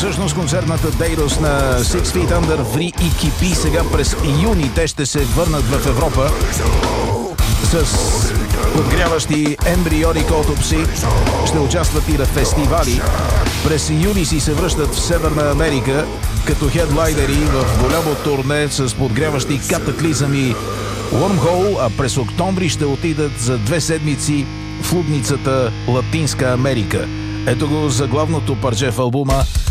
Всъщност концертната дейност на Six Feet Under ври и кипи. Сега през юни те ще се върнат в Европа с подгряващи Embryonic Autopsy. Ще участват и на фестивали. През юли си се връщат в Северна Америка като хедлайнери в голямо турне с подгряващи Cataclysm и Wormhole, а през октомври ще отидат за 2 седмици в лудницата Латинска Америка. Ето го заглавното парче в албума